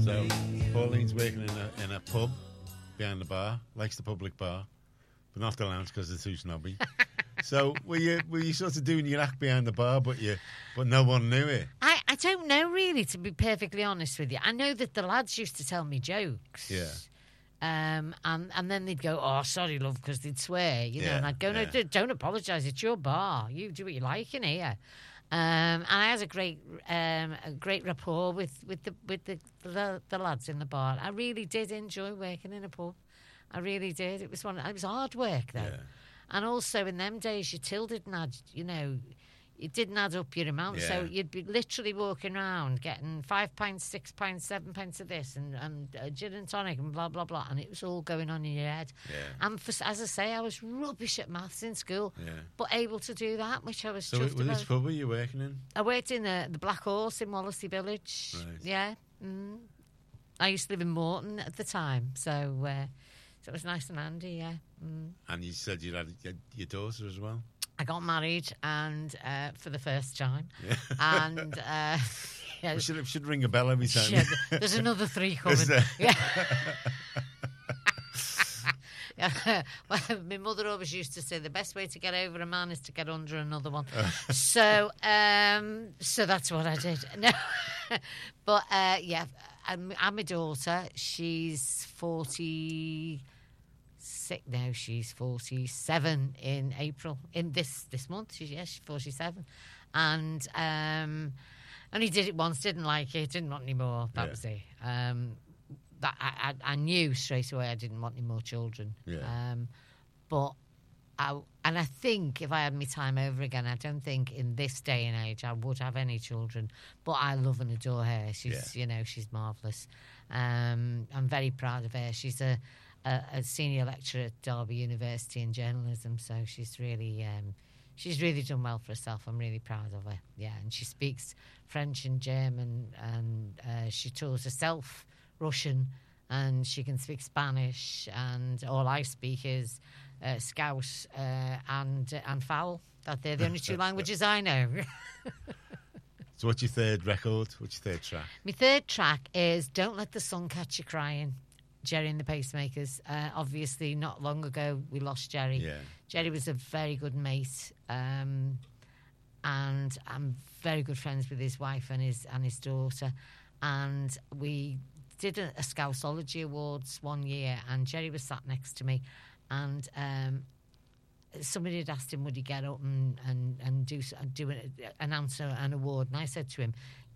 So Pauline's working in a pub behind the bar, likes the public bar, but not the lounge because it's too snobby. So were you sort of doing your act behind the bar, but no one knew it? I don't know really, to be perfectly honest with you. I know that the lads used to tell me jokes. Yeah. And then they'd go, "Oh, sorry, love," because they'd swear, you know. Yeah, And I'd go, "No, yeah. don't apologise. It's your bar. You do what you like in here." And I had a great rapport with the lads in the bar. I really did enjoy working in a pub. I really did. It was hard work though. Yeah. And also in them days, your till didn't add, it didn't add up your amount. So Yeah. you'd be literally walking around getting 5 pints, 6 pints, 7 pints of this and gin and tonic and blah, blah, blah. And it was all going on in your head. Yeah. And as I say, I was rubbish at maths in school, Yeah. but able to do that, which I was So chuffed which about. pub were you working in? I worked in the Black Horse in Wallasey Village. Right. Yeah. I used to live in Morton at the time. So it was nice and handy, yeah. And you said you had your daughter as well? I got married and for the first time. Yeah. And yeah, We should ring a bell every time. yeah, there's another 3 coming. Is there? Yeah. Yeah. Well, my mother always used to say the best way to get over a man is to get under another one. So that's what I did. No, but yeah, and my daughter, she's 46. No, she's 47 in April. In this month, she's 47, and only did it once. Didn't like it. Didn't want any more. That was it. That I knew straight away I didn't want any more children. Yeah. But I think if I had my time over again, I don't think in this day and age I would have any children. But I love and adore her. She's she's marvellous. I'm very proud of her. She's a senior lecturer at Derby University in journalism, so she's really done well for herself. I'm really proud of her. Yeah, and she speaks French and German, and she taught herself Russian, and she can speak Spanish, and all I speak is Scouse and Fowl. That they're the only 2 languages I know. So what's your third record? What's your third track? My third track is Don't Let the Sun Catch You Crying, Jerry and the Pacemakers. Obviously, not long ago, we lost Jerry. Yeah. Jerry was a very good mate, and I'm very good friends with his wife and his daughter. And we did a Scousology Awards one year, and Jerry was sat next to me, and somebody had asked him would he get up and announce an award, and I said to him,